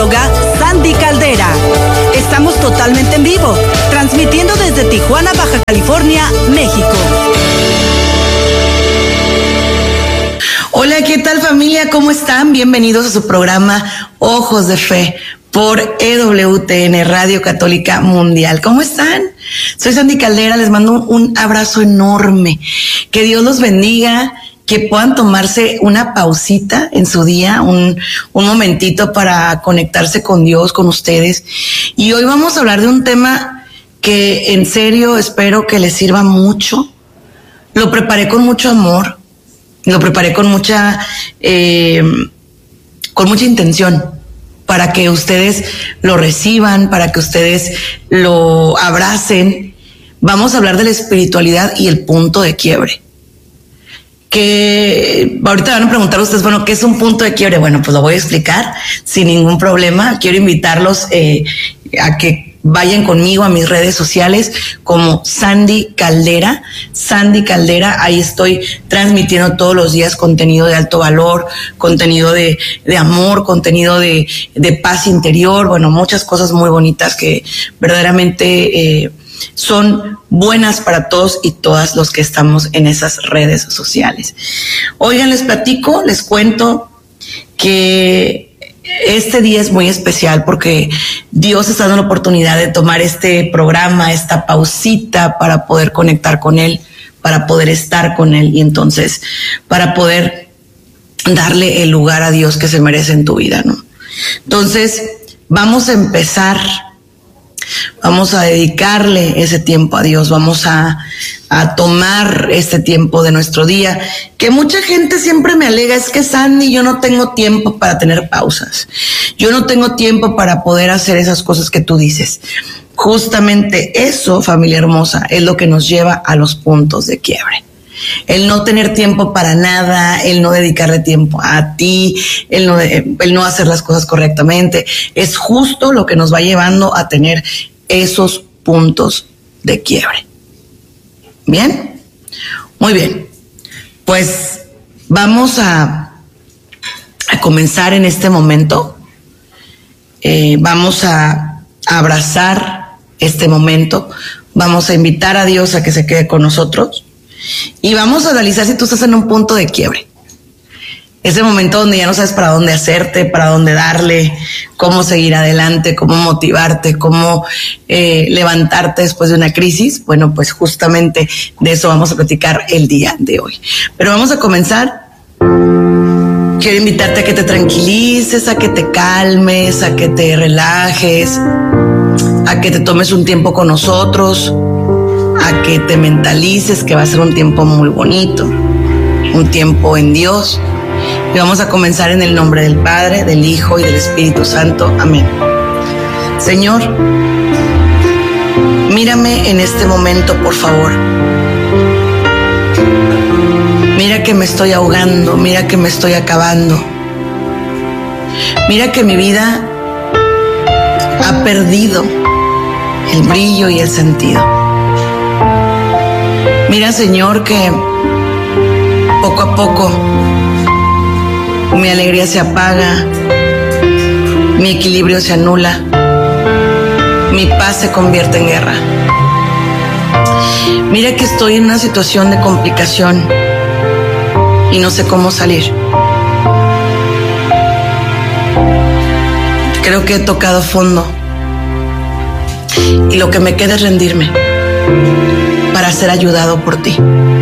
psicóloga Sandy Caldera. Estamos totalmente en vivo, transmitiendo desde Tijuana, Baja California, México. Hola, ¿qué tal familia? ¿Cómo están? Bienvenidos a su programa Ojos de Fe por EWTN, Radio Católica Mundial. ¿Cómo están? Soy Sandy Caldera, les mando un abrazo enorme. Que Dios los bendiga, que puedan tomarse una pausita en su día, un momentito para conectarse con Dios, con ustedes. Y hoy vamos a hablar de un tema que en serio espero que les sirva mucho. Lo preparé con mucho amor, lo preparé con mucha intención, para que ustedes lo reciban, para que ustedes lo abracen. Vamos a hablar de la espiritualidad y el punto de quiebre. Que ahorita van a preguntar ustedes, bueno, ¿qué es un punto de quiebre? Bueno, pues lo voy a explicar sin ningún problema. Quiero invitarlos a que vayan conmigo a mis redes sociales como Sandy Caldera. Sandy Caldera, ahí estoy transmitiendo todos los días contenido de alto valor, contenido de amor, contenido de paz interior, bueno, muchas cosas muy bonitas que verdaderamente son buenas para todos y todas los que estamos en esas redes sociales. Oigan, les platico, les cuento que este día es muy especial porque Dios está dando la oportunidad de tomar este programa, esta pausita para poder conectar con Él, para poder estar con Él y entonces para poder darle el lugar a Dios que se merece en tu vida, ¿no? Entonces, vamos a empezar. Vamos a dedicarle ese tiempo a Dios, vamos a tomar este tiempo de nuestro día, que mucha gente siempre me alega, es que Sandy, yo no tengo tiempo para tener pausas, yo no tengo tiempo para poder hacer esas cosas que tú dices. Justamente eso, familia hermosa, es lo que nos lleva a los puntos de quiebre. El no tener tiempo para nada, el no dedicarle tiempo a ti, el no hacer las cosas correctamente, es justo lo que nos va llevando a tener esos puntos de quiebre. ¿Bien? Muy bien. Pues vamos a comenzar en este momento. Vamos a abrazar este momento. Vamos a invitar a Dios a que se quede con nosotros. Y vamos a analizar si tú estás en un punto de quiebre. Ese momento donde ya no sabes para dónde hacerte, para dónde darle, cómo seguir adelante, cómo motivarte, cómo levantarte después de una crisis. Bueno, pues justamente de eso vamos a platicar el día de hoy. Pero vamos a comenzar. Quiero invitarte a que te tranquilices, a que te calmes, a que te relajes, a que te tomes un tiempo con nosotros, a que te mentalices que va a ser un tiempo muy bonito, un tiempo en Dios. Y vamos a comenzar en el nombre del Padre, del Hijo y del Espíritu Santo. Amén. Señor, mírame en este momento, por favor. Mira que me estoy ahogando, mira que me estoy acabando. Mira que mi vida ha perdido el brillo y el sentido. Mira, Señor, que poco a poco mi alegría se apaga, mi equilibrio se anula, mi paz se convierte en guerra. Mira que estoy en una situación de complicación y no sé cómo salir. Creo que he tocado fondo y lo que me queda es rendirme para ser ayudado por ti.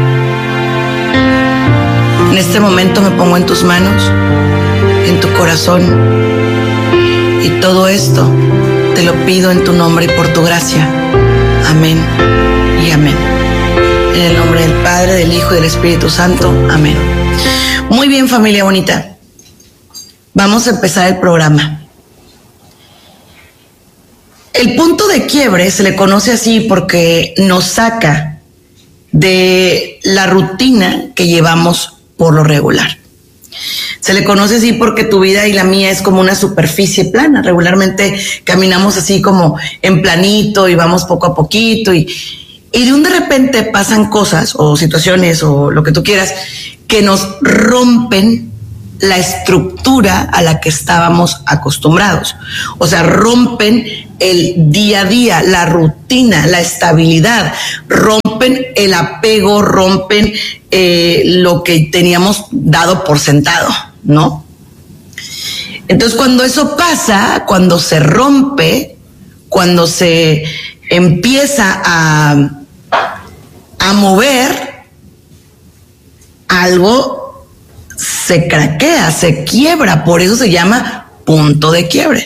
En este momento me pongo en tus manos, en tu corazón, y todo esto te lo pido en tu nombre y por tu gracia. Amén y amén. En el nombre del Padre, del Hijo y del Espíritu Santo. Amén. Muy bien, familia bonita. Vamos a empezar el programa. El punto de quiebre se le conoce así porque nos saca de la rutina que llevamos por lo regular. Se le conoce así porque tu vida y la mía es como una superficie plana. Regularmente caminamos así como en planito y vamos poco a poquito y de un de repente pasan cosas o situaciones o lo que tú quieras que nos rompen la estructura a la que estábamos acostumbrados. O sea, rompen el día a día, la rutina, la estabilidad, rompen el apego, rompen lo que teníamos dado por sentado, ¿no? Entonces, cuando eso pasa, cuando se rompe, cuando se empieza a mover, algo se craquea, se quiebra, por eso se llama punto de quiebre.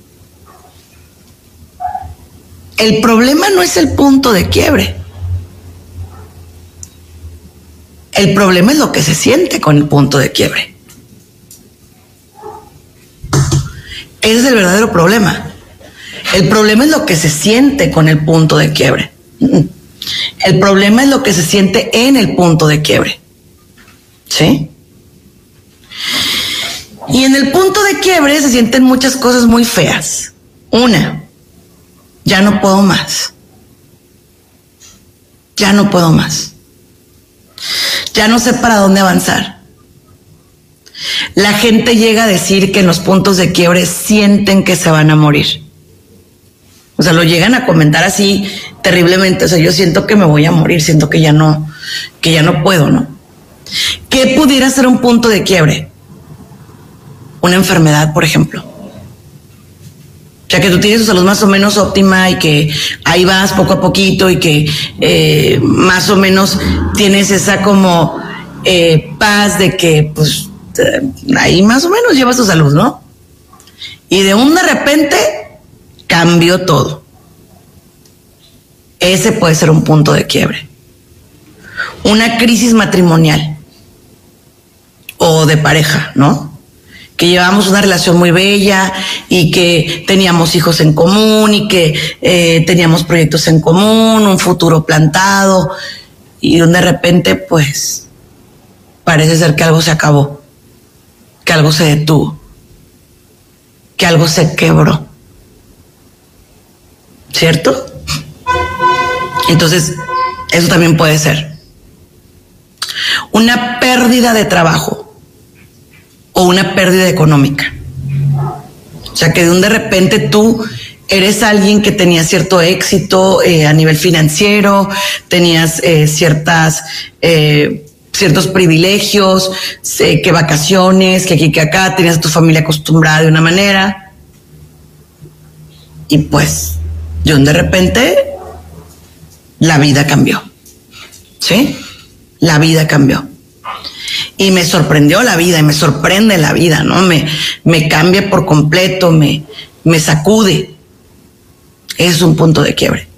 El problema no es el punto de quiebre. El problema es lo que se siente con el punto de quiebre. Ese es el verdadero problema. El problema es lo que se siente con el punto de quiebre. El problema es lo que se siente en el punto de quiebre. ¿Sí? Y en el punto de quiebre se sienten muchas cosas muy feas. Una, ya no puedo más. Ya no puedo más. Ya no sé para dónde avanzar. La gente llega a decir que en los puntos de quiebre sienten que se van a morir. O sea, lo llegan a comentar así terriblemente. O sea, yo siento que me voy a morir, siento que ya no puedo, ¿no? ¿Qué pudiera ser un punto de quiebre? Una enfermedad, por ejemplo. O sea, que tú tienes tu salud más o menos óptima y que ahí vas poco a poquito y que más o menos tienes esa como paz de que pues ahí más o menos llevas tu salud, ¿no? Y de repente cambió todo. Ese puede ser un punto de quiebre. Una crisis matrimonial o de pareja, ¿no? Que llevábamos una relación muy bella y que teníamos hijos en común y que teníamos proyectos en común, un futuro plantado, y de repente pues parece ser que algo se acabó, que algo se detuvo, que algo se quebró, ¿cierto? Entonces eso también puede ser una pérdida de trabajo o una pérdida económica. O sea, que de repente tú eres alguien que tenía cierto éxito a nivel financiero, tenías ciertos privilegios, que vacaciones, que aquí, que acá, tenías a tu familia acostumbrada de una manera. Y pues, de repente, la vida cambió. ¿Sí? La vida cambió. Y me sorprendió la vida y me sorprende la vida, ¿no? Me cambia por completo, me sacude. Es un punto de quiebre.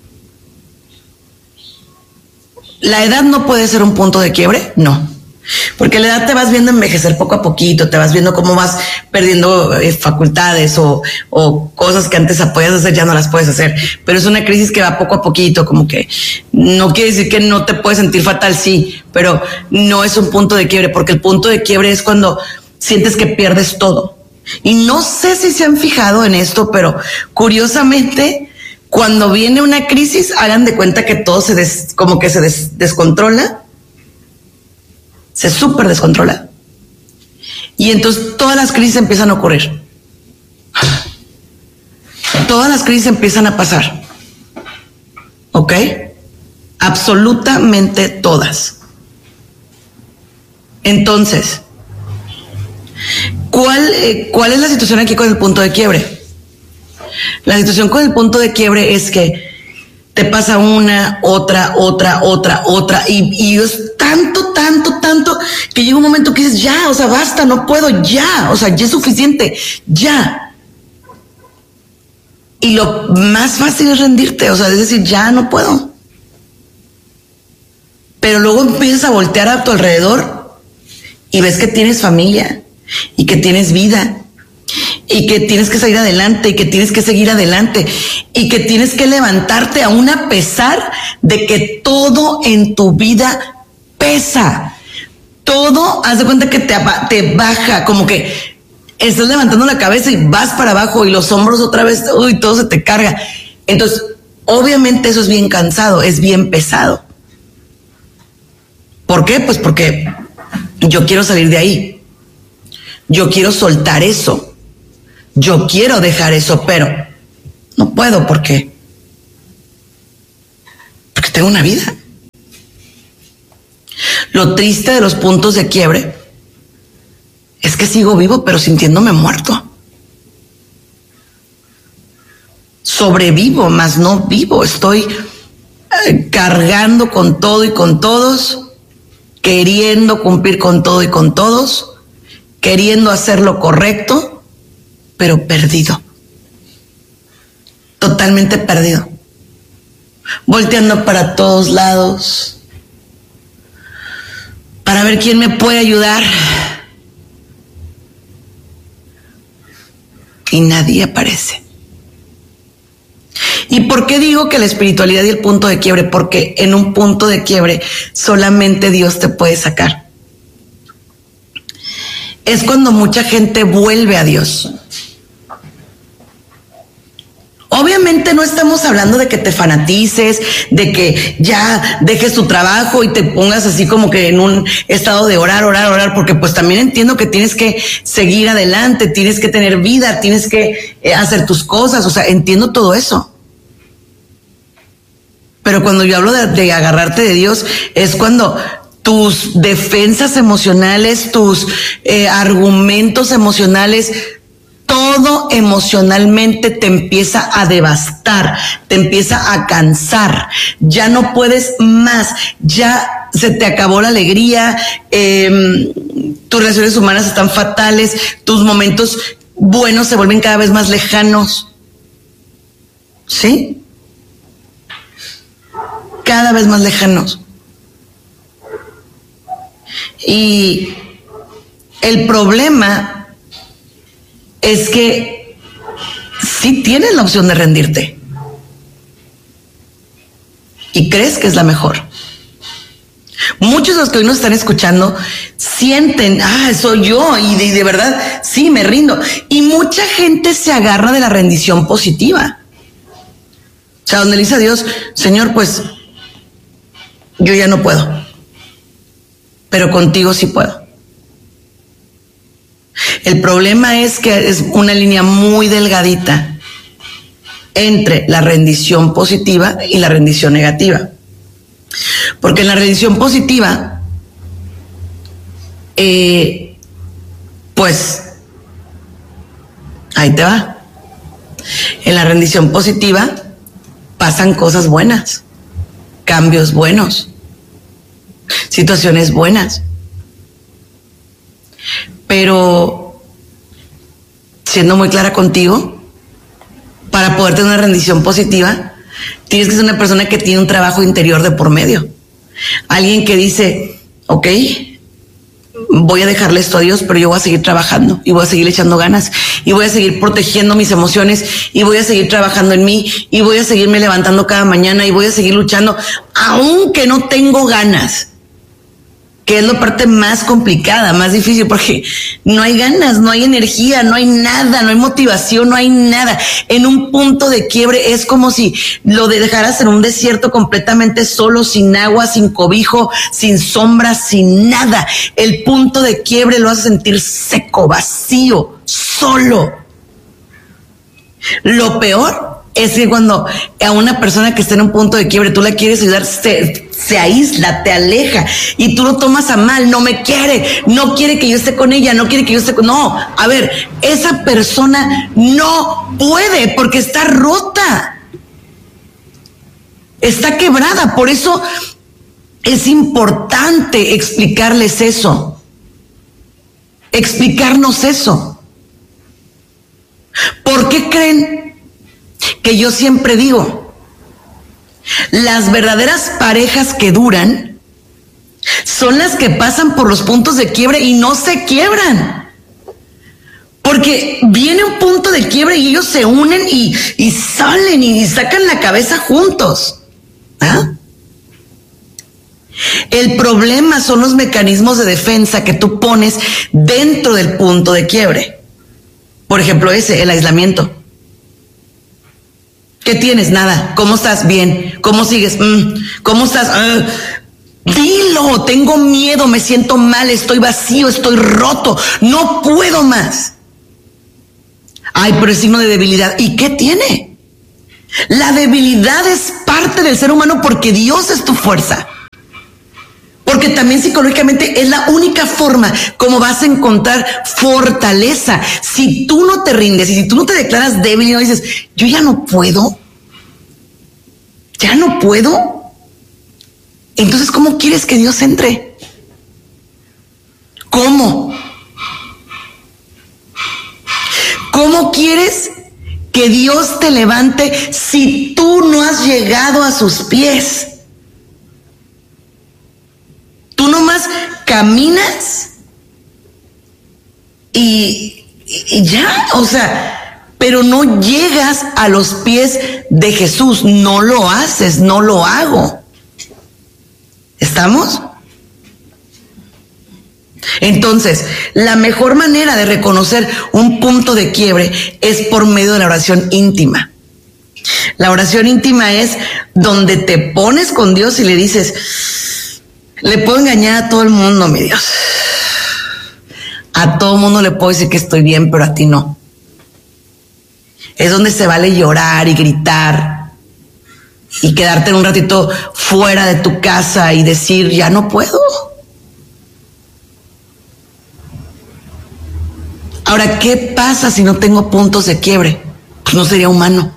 ¿La edad no puede ser un punto de quiebre? No. Porque la edad te vas viendo envejecer poco a poquito, te vas viendo cómo vas perdiendo facultades o cosas que antes podías hacer, ya no las puedes hacer. Pero es una crisis que va poco a poquito, como que no quiere decir que no te puedes sentir fatal, sí, pero no es un punto de quiebre, porque el punto de quiebre es cuando sientes que pierdes todo. Y no sé si se han fijado en esto, pero curiosamente, cuando viene una crisis, hagan de cuenta que todo se descontrola. Se súper descontrola. Y entonces todas las crisis empiezan a ocurrir. Todas las crisis empiezan a pasar. ¿Ok? Absolutamente todas. Entonces, ¿cuál es la situación aquí con el punto de quiebre? La situación con el punto de quiebre es que te pasa una, otra, y es tanto, que llega un momento que dices, ya, o sea, basta, no puedo, ya, o sea, ya es suficiente, ya. Y lo más fácil es rendirte, o sea, es decir, ya no puedo. Pero luego empiezas a voltear a tu alrededor y ves que tienes familia y que tienes vida y que tienes que salir adelante y que tienes que seguir adelante y que tienes que levantarte aún a pesar de que todo en tu vida pesa. Todo, haz de cuenta que te baja, como que estás levantando la cabeza y vas para abajo y los hombros otra vez, todo se te carga. Entonces, obviamente eso es bien cansado, es bien pesado. ¿Por qué? Pues porque yo quiero salir de ahí. yo quiero soltar eso, yo quiero dejar eso, pero no puedo porque tengo una vida. Lo triste de los puntos de quiebre es que sigo vivo, pero sintiéndome muerto. Sobrevivo, mas no vivo. Estoy cargando con todo y con todos, queriendo cumplir con todo y con todos, queriendo hacer lo correcto, pero perdido. Totalmente perdido. Volteando para todos lados para ver quién me puede ayudar. Y nadie aparece. ¿Y por qué digo que la espiritualidad y el punto de quiebre? Porque en un punto de quiebre solamente Dios te puede sacar. Es cuando mucha gente vuelve a Dios. Obviamente no estamos hablando de que te fanatices, de que ya dejes tu trabajo y te pongas así como que en un estado de orar, porque pues también entiendo que tienes que seguir adelante, tienes que tener vida, tienes que hacer tus cosas, o sea, entiendo todo eso. Pero cuando yo hablo de agarrarte de Dios, es cuando tus defensas emocionales, tus argumentos emocionales, todo emocionalmente te empieza a devastar, te empieza a cansar, ya no puedes más, ya se te acabó la alegría, tus relaciones humanas están fatales, tus momentos buenos se vuelven cada vez más lejanos, ¿sí? Cada vez más lejanos. Y el problema es que sí tienes la opción de rendirte y crees que es la mejor. Muchos de los que hoy nos están escuchando sienten, soy yo, y de verdad, sí, me rindo. Y mucha gente se agarra de la rendición positiva. O sea, donde le dice a Dios, Señor, pues yo ya no puedo, pero contigo sí puedo. El problema es que es una línea muy delgadita entre la rendición positiva y la rendición negativa. Porque en la rendición positiva, pues, ahí te va. En la rendición positiva pasan cosas buenas, cambios buenos, situaciones buenas. Pero, siendo muy clara contigo, para poder tener una rendición positiva, tienes que ser una persona que tiene un trabajo interior de por medio. Alguien que dice, ok, voy a dejarle esto a Dios, pero yo voy a seguir trabajando y voy a seguir echando ganas y voy a seguir protegiendo mis emociones y voy a seguir trabajando en mí y voy a seguirme levantando cada mañana y voy a seguir luchando, aunque no tengo ganas. Que es la parte más complicada, más difícil, porque no hay ganas, no hay energía, no hay nada, no hay motivación, no hay nada. En un punto de quiebre es como si lo dejaras en un desierto completamente solo, sin agua, sin cobijo, sin sombra, sin nada. El punto de quiebre lo hace sentir seco, vacío, solo. Lo peor es que cuando a una persona que está en un punto de quiebre tú la quieres ayudar, se aísla, te aleja y tú lo tomas a mal, no me quiere, no quiere que yo esté con ella, no quiere que yo esté con... No, a ver, esa persona no puede porque está rota, está quebrada. Por eso es importante explicarles eso, explicarnos eso. ¿Por qué creen que yo siempre digo, las verdaderas parejas que duran son las que pasan por los puntos de quiebre y no se quiebran? Porque viene un punto de quiebre y ellos se unen y salen y sacan la cabeza juntos. ¿Ah? El problema son los mecanismos de defensa que tú pones dentro del punto de quiebre. Por ejemplo, el aislamiento. ¿Qué tienes? Nada. ¿Cómo estás? Bien. ¿Cómo sigues? ¿Cómo estás? Dilo, tengo miedo, me siento mal, estoy vacío, estoy roto, no puedo más. Ay, pero es signo de debilidad. ¿Y qué tiene? La debilidad es parte del ser humano porque Dios es tu fuerza. Porque también psicológicamente es la única forma como vas a encontrar fortaleza. Si tú no te rindes y si tú no te declaras débil y no dices, yo ya no puedo, entonces ¿cómo quieres que Dios entre? ¿Cómo? ¿Cómo quieres que Dios te levante si tú no has llegado a sus pies? Tú nomás caminas y ya, o sea, pero no llegas a los pies de Jesús, no lo haces, no lo hago. ¿Estamos? Entonces, la mejor manera de reconocer un punto de quiebre es por medio de la oración íntima. La oración íntima es donde te pones con Dios y le dices, le puedo engañar a todo el mundo, mi Dios. A todo el mundo le puedo decir que estoy bien, pero a ti no. Es donde se vale llorar y gritar y quedarte un ratito fuera de tu casa y decir, ya no puedo. Ahora, ¿qué pasa si no tengo puntos de quiebre? Pues no sería humano.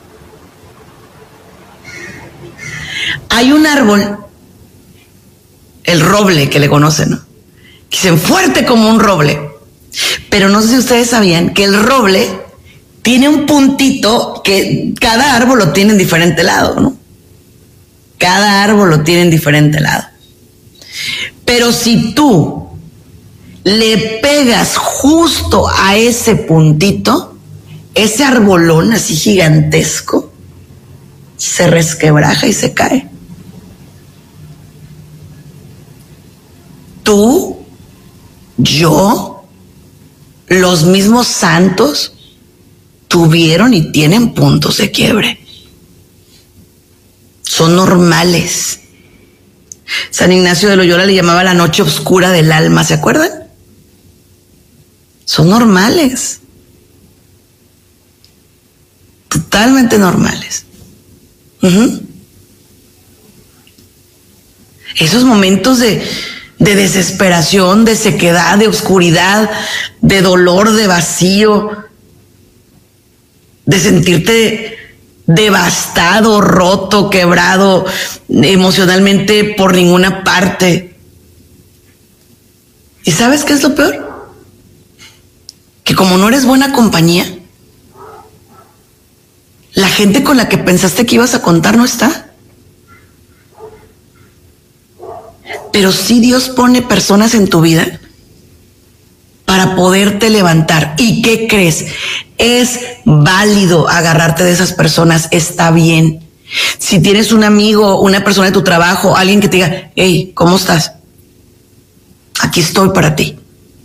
Hay un árbol, el roble que le conocen, ¿no? Que se fuerte como un roble. Pero no sé si ustedes sabían que el roble tiene un puntito que cada árbol lo tiene en diferente lado, ¿no? Cada árbol lo tiene en diferente lado. Pero si tú le pegas justo a ese puntito, ese arbolón así gigantesco se resquebraja y se cae. Tú, yo, los mismos santos tuvieron y tienen puntos de quiebre. Son normales. San Ignacio de Loyola le llamaba la noche oscura del alma, ¿se acuerdan? Son normales. Totalmente normales. Esos momentos de desesperación, de sequedad, de oscuridad, de dolor, de vacío, de sentirte devastado, roto, quebrado emocionalmente por ninguna parte. ¿Y sabes qué es lo peor? Que como no eres buena compañía, la gente con la que pensaste que ibas a contar no está. Pero sí Dios pone personas en tu vida para poderte levantar. ¿Y qué crees? Es válido agarrarte de esas personas, está bien. Si tienes un amigo, una persona de tu trabajo, alguien que te diga, hey, ¿cómo estás? Aquí estoy para ti.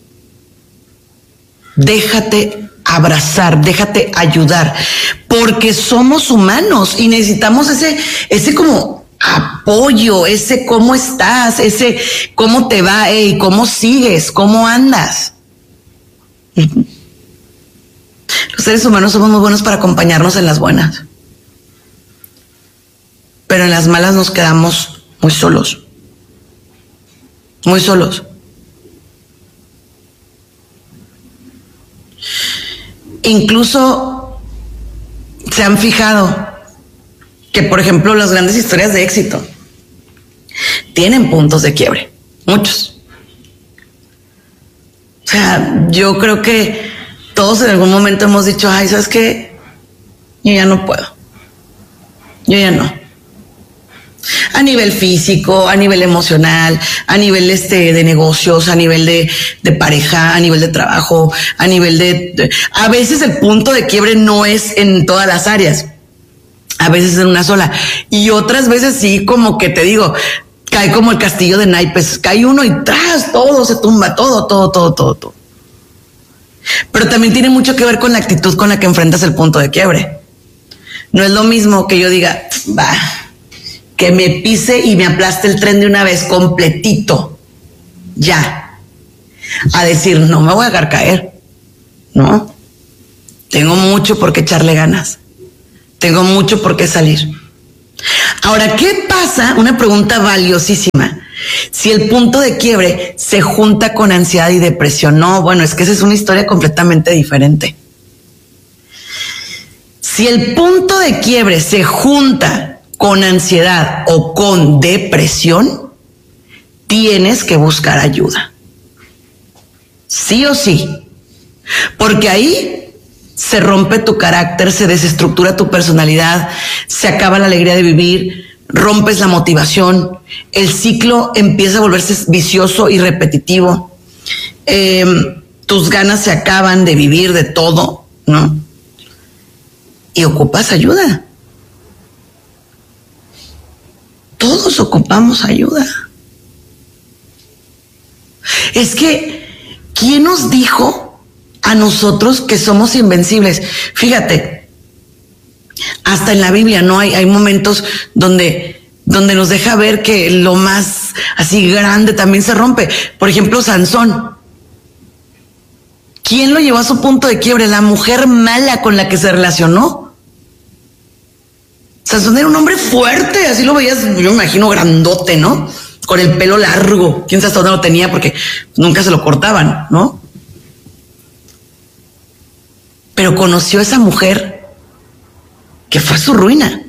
Déjate abrazar, déjate ayudar, porque somos humanos y necesitamos ese como apoyo, ese cómo estás, ese cómo te va, hey, cómo sigues, cómo andas. Los seres humanos somos muy buenos para acompañarnos en las buenas, pero en las malas nos quedamos muy solos, muy solos. Incluso se han fijado que, por ejemplo, las grandes historias de éxito tienen puntos de quiebre, muchos. O sea, yo creo que todos en algún momento hemos dicho, ay, ¿sabes qué? Yo ya no puedo. Yo ya no. A nivel físico, a nivel emocional, a nivel de negocios, a nivel de pareja, a nivel de trabajo, a nivel a veces el punto de quiebre no es en todas las áreas, a veces en una sola, y otras veces sí, como que te digo, cae como el castillo de naipes, cae uno y tras todo se tumba, todo. Pero también tiene mucho que ver con la actitud con la que enfrentas el punto de quiebre. No es lo mismo que yo diga, que me pise y me aplaste el tren de una vez completito, ya, a decir, no me voy a dejar caer, no, tengo mucho por qué echarle ganas, tengo mucho por qué salir. Ahora, ¿qué pasa? Una pregunta valiosísima. Si el punto de quiebre se junta con ansiedad y depresión. No, bueno, es que esa es una historia completamente diferente. Si el punto de quiebre se junta con ansiedad o con depresión, tienes que buscar ayuda. Sí o sí. Porque ahí se rompe tu carácter, se desestructura tu personalidad, se acaba la alegría de vivir, rompes la motivación, el ciclo empieza a volverse vicioso y repetitivo, tus ganas se acaban de vivir de todo, ¿no? Y ocupas ayuda. Todos ocupamos ayuda. Es que, ¿quién nos dijo a nosotros que somos invencibles? Fíjate, hasta en la Biblia, ¿no? Hay momentos donde nos deja ver que lo más así grande también se rompe. Por ejemplo, Sansón. ¿Quién lo llevó a su punto de quiebre? La mujer mala con la que se relacionó. Sansón era un hombre fuerte, así lo veías, yo me imagino grandote, ¿no? Con el pelo largo. Quién sabe hasta dónde lo tenía porque nunca se lo cortaban, ¿no? Pero conoció a esa mujer que fue su ruina.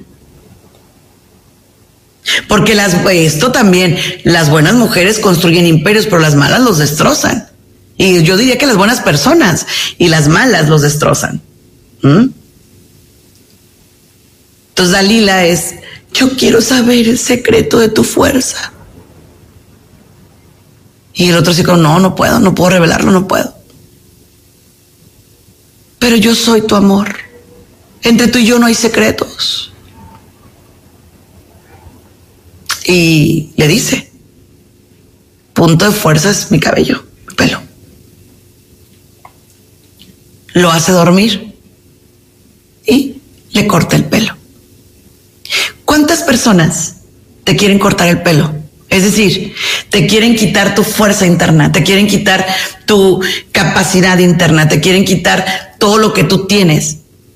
Porque esto también, las buenas mujeres construyen imperios, pero las malas los destrozan. Y yo diría que las buenas personas y las malas los destrozan. Entonces Dalila es, yo quiero saber el secreto de tu fuerza. Y el otro chico, no puedo revelarlo, no puedo. Pero yo soy tu amor. Entre tú y yo no hay secretos. Y le dice, punto de fuerza es mi cabello, mi pelo. Lo hace dormir y le corta el pelo. ¿Cuántas personas te quieren cortar el pelo? Es decir, te quieren quitar tu fuerza interna, te quieren quitar tu capacidad interna, te quieren quitar todo lo que tú tienes.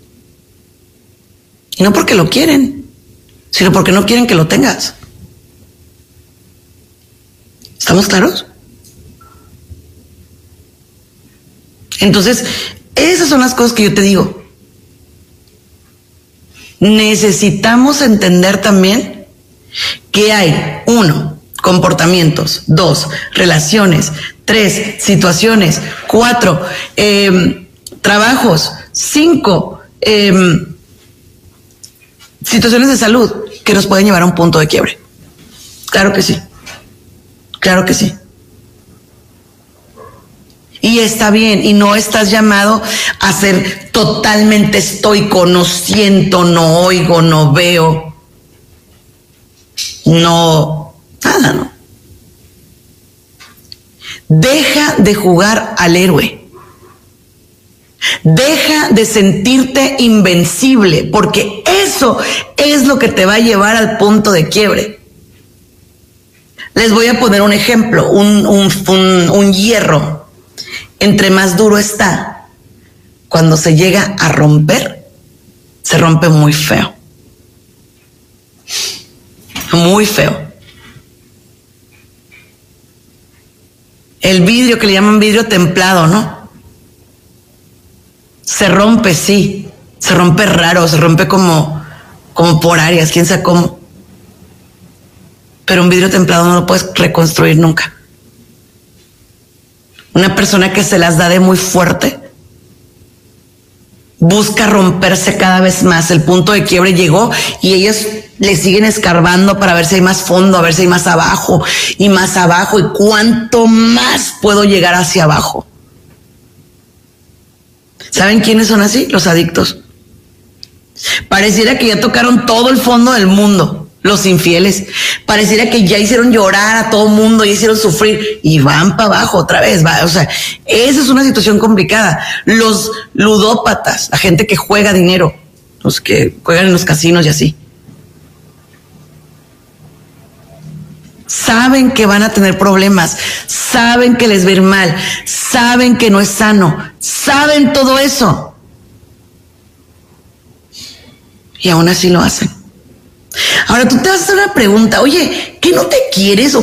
Y no porque lo quieren, sino porque no quieren que lo tengas. ¿Estamos claros? Entonces, esas son las cosas que yo te digo. Necesitamos entender también que hay 1, comportamientos, 2, relaciones, 3, situaciones, 4, trabajos, 5, situaciones de salud que nos pueden llevar a un punto de quiebre. Claro que sí. Claro que sí. Y está bien, y no estás llamado a ser totalmente estoico, no siento, no oigo, no veo, nada, no. Deja de jugar al héroe. Deja de sentirte invencible, porque eso es lo que te va a llevar al punto de quiebre. Les voy a poner un ejemplo, un hierro. Entre más duro está, cuando se llega a romper, se rompe muy feo. Muy feo. El vidrio, que le llaman vidrio templado, ¿no? Se rompe, sí. Se rompe raro, se rompe como por áreas, quién sabe cómo. Pero un vidrio templado no lo puedes reconstruir nunca. Una persona que se las da de muy fuerte busca romperse cada vez más. El punto de quiebre llegó y ellos le siguen escarbando para ver si hay más fondo, a ver si hay más abajo y más abajo. ¿Y cuánto más puedo llegar hacia abajo? ¿Saben quiénes son así? Los adictos. Pareciera que ya tocaron todo el fondo del mundo. Los infieles, pareciera que ya hicieron llorar a todo mundo, ya hicieron sufrir y van para abajo otra vez. O sea, esa es una situación complicada. Los ludópatas, la gente que juega dinero, los que juegan en los casinos y así. saben que van a tener problemas, saben que les va a ir mal, saben que no es sano, saben todo eso. Y aún así lo hacen. Ahora tú te vas a hacer una pregunta, oye, ¿qué no te quieres o